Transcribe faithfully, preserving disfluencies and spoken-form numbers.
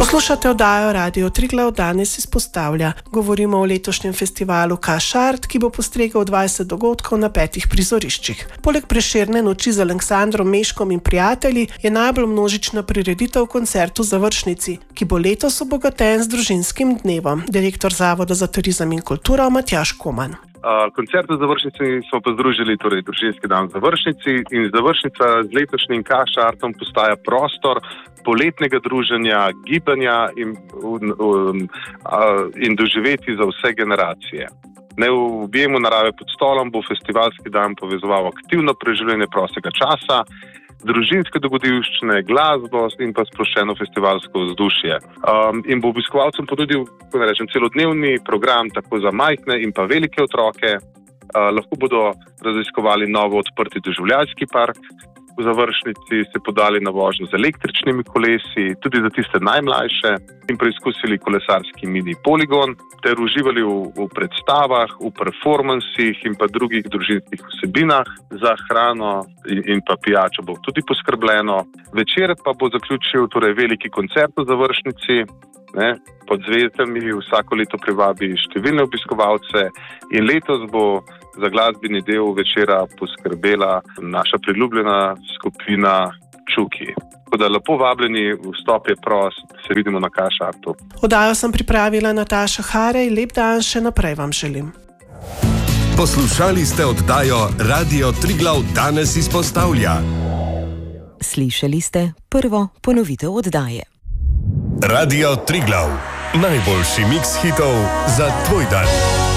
Poslušate oddajo Radio Triglav danes izpostavlja. Govorimo o letošnjem festivalu Kašart, ki bo postregel dvajset dogodkov na petih prizoriščih. Poleg Prešerne noči z Aleksandrom Meškom in prijatelji je najbolj množična prireditev koncert v Završnici, ki bo letos obogaten z družinskim dnevom. Direktor Zavoda za turizem in kulturo Matjaž Koman. Uh, koncert v Završnici smo pa združili, torej družinski dan v Završnici, in Završnica z letošnjim Kašartom postaja prostor poletnega druženja, gibanja in, um, um, uh, in doživeti za vse generacije. Ne v objemu narave pod stolom bo festivalski dan povezoval aktivno preživljanje prostega časa, družinske dogodivščine, glasbo in pa sproščeno festivalsko vzdušje. Um, in bo obiskovalcem ponudil, kako ne rečem, celodnevni program tako za majhne in pa velike otroke. Uh, lahko bodo raziskovali novo odprti doživljajski park. V Završnici se podali na vožnjo z električnimi kolesi, tudi za tiste najmlajše, in preizkusili kolesarski mini poligon, ter uživali v, v predstavah, v performansih in pa drugih družinskih vsebinah. Za hrano in, in pa pijačo bo tudi poskrbljeno. Večer pa bo zaključil torej veliki koncert v Završnici, ne, pod zvezdami, vsako leto privabi številne obiskovalce in letos bo za glasbeni del večera poskrbela naša priljubljena skupina Čuki. Tako da lepo vabljeni, vstop je prost, se vidimo na Kašartu. Oddajo sem pripravila Nataša Harej, lep dan še naprej vam želim. Poslušali ste oddajo Radio Triglav danes izpostavlja. Slišali ste prvo ponovitev oddaje. Radio Triglav, najboljši miks hitov za tvoj dan.